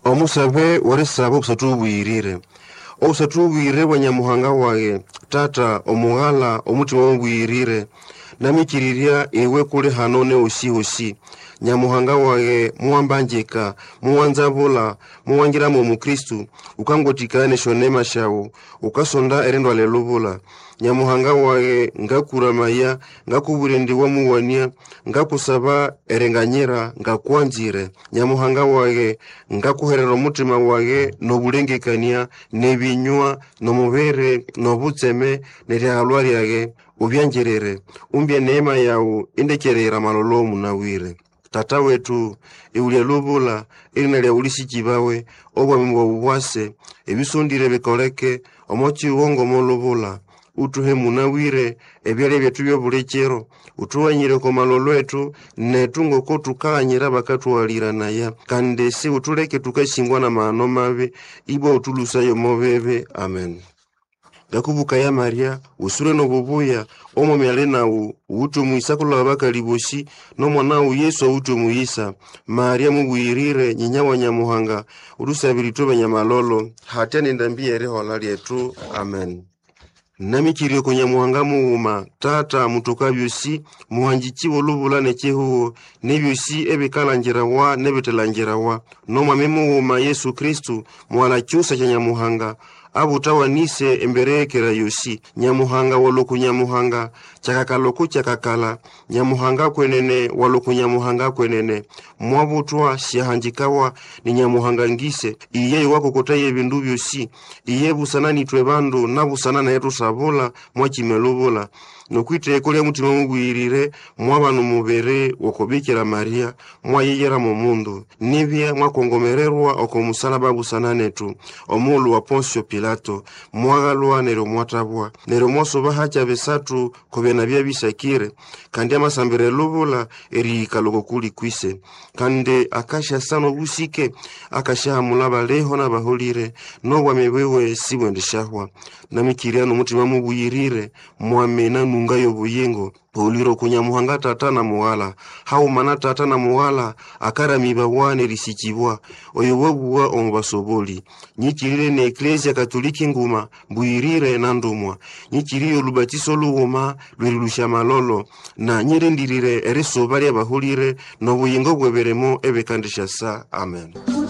omusabe warisaba obusatubwirire obusatubwirire bwa Nyamuhanga wage tata omughala omutima wongwirire namikiriria ewe kuli hano ne osi Nyamuhanga wage muambanjika muwanzabula muwangira mu Kristu ukangotikane shonema shawo ukasonda erendo alelubula Nyamuhanga wage ngakuramaya ngakuburendiwa muwania ngakusaba erenganyira ngakwanzire Nyamuhanga wage ngakuherera omutima wage nobulengekania nebinywa nomubere nobutseme neryagalwa lyage ubyanjerere umbye neema yawo indekerera malolo munawire tata wetu iulia lubula ilina lya ulisikibawe obwami bwa bubwase ebisundire bikoleke omochi wongo molubula utuhe munawire ebyale byetu byobulekero utuwanyire ko malolo etu netungo ko tukanyira bakatwalira naya kandi si utuleke tukashingwa na maano mabe ibo utulusayo mobebe amen. Gakubuka ya Maria usure no bubuya omo myale nawo utu muisakula bakaliboshi no mwana Yesu utu muisa Maria mubwirire nyinya wa Nyamuhanga urusabiri tobe nyamalolo hatene ndambie reho lyetu amen. Namikirio ko Nyamuhanga muuma tata mutokabyosi muhanjikiwo lubula necheho nebyosi ebikalanjirawa nebitelanjirawa no mwame muuma Yesu Kristu mwala cyusa cya Nyamuhanga abutawanise emberekera yosi Nyamuhanga waloku Nyamuhanga chakakaloku chakakala Nyamuhanga kwenene waloku Nyamuhanga kwenene mwabutwa shihanjikawa ni Nyamuhanga ngise iye wako kotaye bindu byosi iye busanani twebandu nabusana yetu sabula mwachimelubula nokwite kole mutima mugwirire mwabanu mubere okobikira Maria mwayegera mu mundu nibya mwakongomererwa okomusalaba busananetu omulu wa Poncio Pilato mwagalwa nero mwatabwa nero mwasoba hacha besatu kobena bya bisakire kandi amasambere lubula eri kaloko kuli kwise kandi akasha sano busike akasha mulaba leho na baholire no bwamewewe sibwendeshahwa namikiriano mutima mugwirire mwamena nungayo buyengo uliro kunyamuhanga tata na muwala hau mana tata na muwala akaramiba wane risikibwa oyobobuwa omubasoboli nyikirire ne Ecclesia Katoliki nguma mbuyirire na ndumwa nyikiriyo lubatiso luwoma lwirulusha malolo na nyirendirire ereso bali abahulire no buyengo bweberemo ebekandisha sa amen.